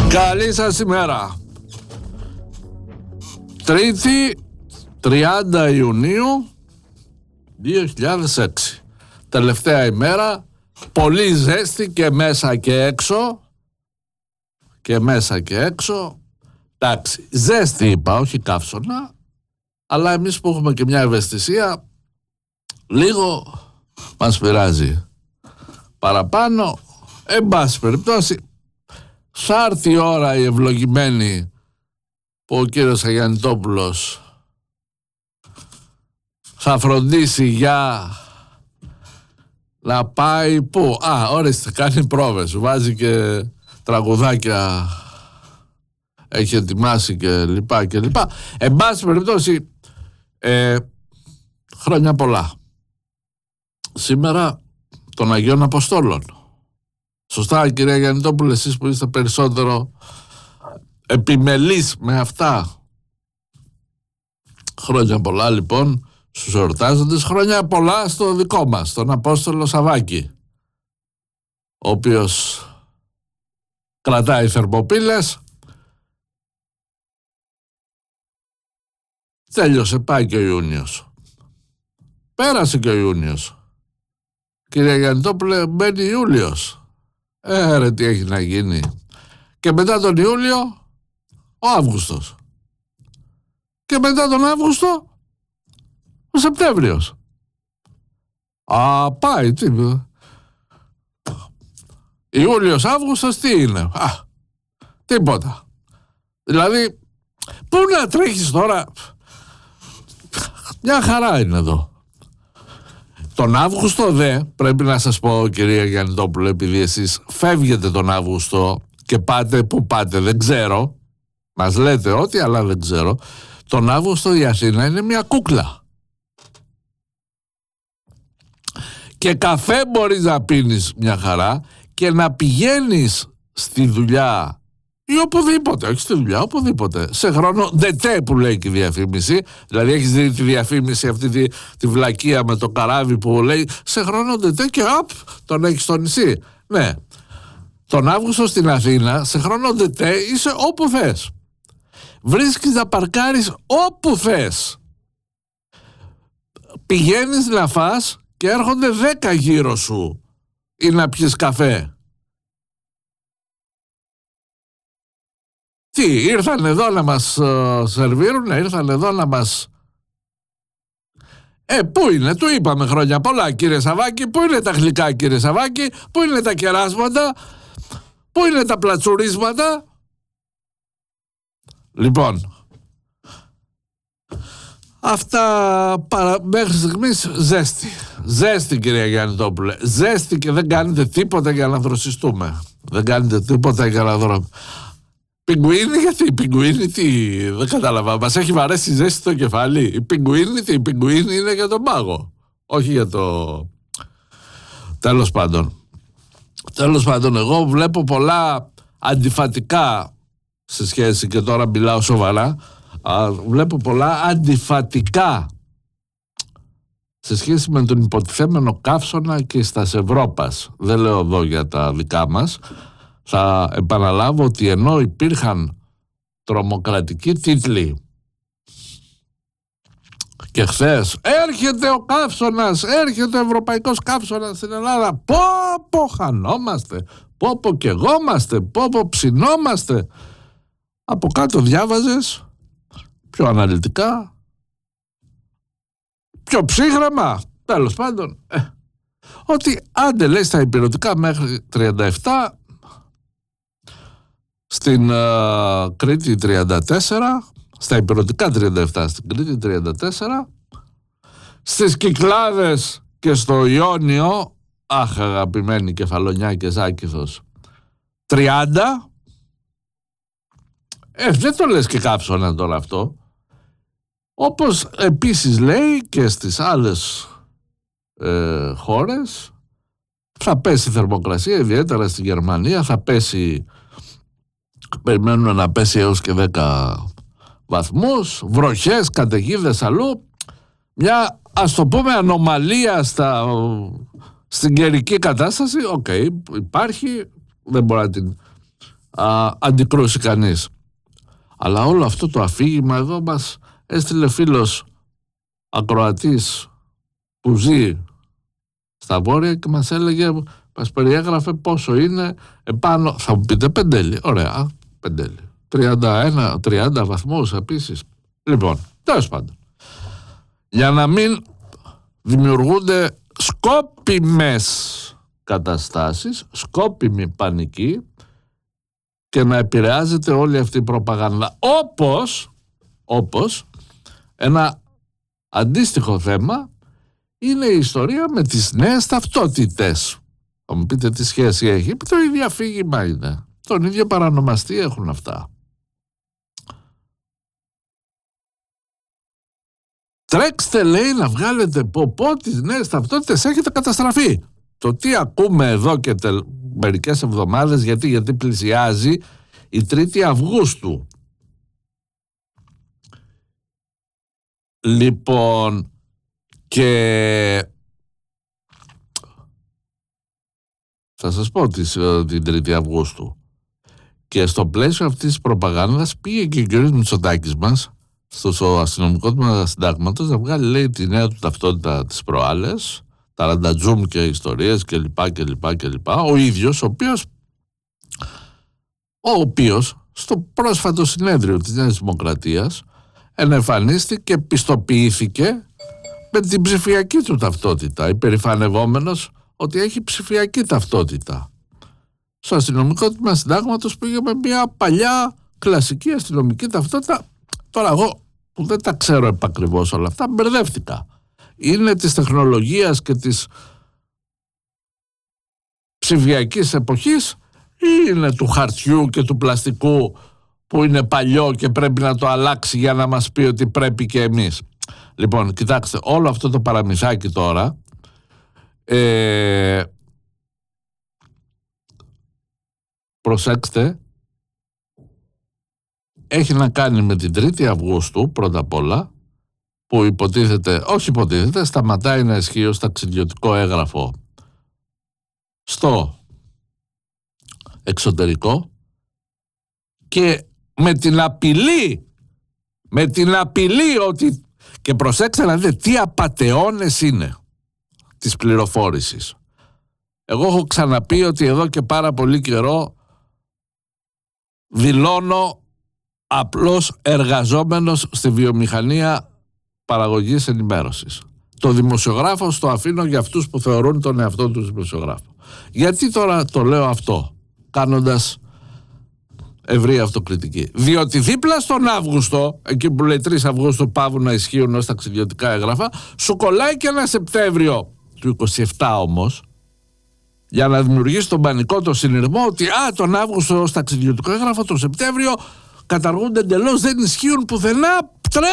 Καλή σας ημέρα. Τρίτη 30 Ιουνίου 2006. Τελευταία ημέρα. Πολύ ζέστη και μέσα και έξω. Και μέσα και έξω. Εντάξει, ζέστη είπα, όχι καύσωνα. Αλλά εμείς που έχουμε και μια ευαισθησία, λίγο μας πειράζει. Παραπάνω, εν πάση περιπτώσει, θα έρθει η ώρα η ευλογημένη που ο κύριος Αγιαννητόπουλος θα φροντίσει για να πάει πού. Ορίστε, κάνει πρόβες, βάζει και τραγουδάκια, έχει ετοιμάσει και λοιπά και λοιπά. Εν πάση περιπτώσει, χρόνια πολλά. Σήμερα των Αγίων Αποστόλων. Σωστά, κυρία Αγιαννητόπουλε, εσείς που είστε περισσότερο επιμελής με αυτά. Χρόνια πολλά λοιπόν στους εορτάζοντες, χρόνια πολλά στο δικό μας, τον Απόστολο Σαββάκη, ο οποίος κρατάει θερμοπύλες. Τέλειωσε, πάει και ο Ιούνιος. Πέρασε και ο Ιούνιος. Κυρία Αγιαννητόπουλε, μπαίνει Ιούλιος. Ρε, τι έχει να γίνει. Και μετά τον Ιούλιο, ο Αύγουστος. Και μετά τον Αύγουστο, ο Σεπτέμβριος. Πάει, τι. Ιούλιος, Αύγουστος, τι είναι. Τίποτα. Δηλαδή, πού να τρέχεις τώρα. Μια χαρά είναι εδώ. Τον Αύγουστο πρέπει να σας πω, κυρία Αγιαννητόπουλε, επειδή εσείς φεύγετε τον Αύγουστο και πάτε που πάτε, δεν ξέρω. Μας λέτε ό,τι, αλλά δεν ξέρω. Τον Αύγουστο η Αθήνα είναι μια κούκλα. Και καφέ μπορείς να πίνεις μια χαρά και να πηγαίνεις στη δουλειά ή οπουδήποτε, όχι στη δουλειά, οπουδήποτε, σε χρόνο ντετέ που λέει και η διαφήμιση. Δηλαδή έχεις δει τη διαφήμιση αυτή τη βλακεία με το καράβι που λέει σε χρόνο ντετέ και τον έχεις στο νησί. Ναι, τον Αύγουστο στην Αθήνα σε χρόνο ντετέ είσαι όπου θες. Βρίσκεις να παρκάρεις όπου θες. Πηγαίνεις να φας και έρχονται 10 γύρω σου ή να πιεις καφέ. Τι, ήρθαν εδώ να μας σερβίρουν, ήρθαν εδώ να μας... Πού είναι, του είπαμε χρόνια πολλά κύριε Σαββάκη, πού είναι τα γλυκά κύριε Σαββάκη, πού είναι τα κεράσματα, πού είναι τα πλατσουρίσματα. Λοιπόν, αυτά μέχρι στιγμής ζέστη. Ζέστη κυρία Αγιαννητόπουλε, ζέστη και δεν κάνετε τίποτα για να δροσιστούμε. Δεν κάνετε τίποτα για να δροσιστούμε. Πιγκουίνι, γιατί η πιγκουίνι τι, δεν κατάλαβα, μας έχει βαρέσει ζέστη στο κεφάλι. Η πιγκουίνι τι, η πιγκουίνι είναι για τον πάγο, όχι για το... Τέλος πάντων, εγώ βλέπω πολλά αντιφατικά σε σχέση, και τώρα μιλάω σοβαρά, βλέπω πολλά αντιφατικά σε σχέση με τον υποτιθέμενο καύσωνα και στα Ευρώπας. Δεν λέω εδώ για τα δικά μας. Θα επαναλάβω ότι ενώ υπήρχαν τρομοκρατικοί τίτλοι και χθες έρχεται ο καύσωνας, έρχεται ο ευρωπαϊκός καύσωνας στην Ελλάδα, πω χανόμαστε, πω καιγόμαστε, πω ψινόμαστε. Από κάτω διάβαζες πιο αναλυτικά, πιο ψύχρεμα, τέλος πάντων, ότι άντε λέει στα υπηρετικά μέχρι 37, στην Κρήτη 34, στα υπηρετικά 37, στην Κρήτη 34, στις Κυκλάδες και στο Ιόνιο, αγαπημένη Κεφαλονιά και Ζάκηθος, 30. Δεν το λες και κάψωνα τώρα αυτό. Όπως επίσης λέει και στις άλλες χώρες, θα πέσει η θερμοκρασία, ιδιαίτερα στη Γερμανία, θα πέσει, περιμένουν να πέσει έως και 10 βαθμούς, βροχές, καταιγίδες αλλού, μια ας το πούμε ανομαλία στην καιρική κατάσταση, υπάρχει, δεν μπορεί να την αντικρούσει κανείς. Αλλά όλο αυτό το αφήγημα εδώ μας έστειλε φίλος ακροατής που ζει στα βόρεια και μας έλεγε, μας περιέγραφε πόσο είναι επάνω. Θα μου πείτε Πεντέλη, ωραία, Πεντέλη. 30 βαθμούς επίσης. Λοιπόν, τέλος πάντων, για να μην δημιουργούνται σκόπιμες καταστάσεις, σκόπιμη πανική και να επηρεάζεται όλη αυτή η προπαγάνδα. Όπως ένα αντίστοιχο θέμα είναι η ιστορία με τις νέες ταυτότητες. Θα μου πείτε τι σχέση έχει. Το ίδιο αφήγημα είναι. Τον ίδιο παρανομαστή έχουν αυτά. Τρέξτε, λέει, να βγάλετε πω τις νέες ταυτότητες, έχετε καταστραφεί. Το τι ακούμε εδώ και μερικές εβδομάδες, γιατί πλησιάζει η 3η Αυγούστου. Λοιπόν, και θα σας πω την 3η Αυγούστου. Και στο πλαίσιο αυτής της προπαγάνδας πήγε και ο κ. Μητσοτάκης μας στο αστυνομικό τμήμα συντάγματος να βγάλει, λέει, τη νέα του ταυτότητα τις προάλλες, τα ραντατζούμ και ιστορίες κλπ. Ο ίδιος, ο οποίος στο πρόσφατο συνέδριο της Νέας Δημοκρατίας ενεφανίστηκε και πιστοποιήθηκε με την ψηφιακή του ταυτότητα, υπερηφανευόμενος ότι έχει ψηφιακή ταυτότητα. Στο αστυνομικό τμήμα συντάγματος πήγε με μια παλιά κλασική αστυνομική ταυτότητα. Τώρα εγώ που δεν τα ξέρω επακριβώς όλα αυτά, μπερδεύτηκα. Είναι της τεχνολογίας και της ψηφιακής εποχής ή είναι του χαρτιού και του πλαστικού που είναι παλιό και πρέπει να το αλλάξει για να μας πει ότι πρέπει και εμείς. Λοιπόν, κοιτάξτε, όλο αυτό το παραμυθάκι τώρα προσέξτε, έχει να κάνει με την 3η Αυγούστου πρώτα απ' όλα, που σταματάει να ισχύει ως ταξιδιωτικό έγγραφο στο εξωτερικό και με την απειλή ότι, και προσέξτε να δείτε τι απατεώνες είναι της πληροφόρησης. Εγώ έχω ξαναπεί ότι εδώ και πάρα πολύ καιρό δηλώνω απλώς εργαζόμενος στη βιομηχανία παραγωγής ενημέρωσης. Το δημοσιογράφο το αφήνω για αυτούς που θεωρούν τον εαυτό του δημοσιογράφο. Γιατί τώρα το λέω αυτό, κάνοντας ευρύ αυτοκριτική? Διότι δίπλα στον Αύγουστο, εκεί που λέει 3 Αυγούστου πάβουν να ισχύουν ως ταξιδιωτικά έγγραφα, σου κολλάει και ένα Σεπτέμβριο του 27 όμως, για να δημιουργήσει τον πανικό, το συνειρμό ότι τον Αύγουστο ως ταξιδιωτικό έγγραφο, τον Σεπτέμβριο καταργούνται εντελώς, δεν ισχύουν πουθενά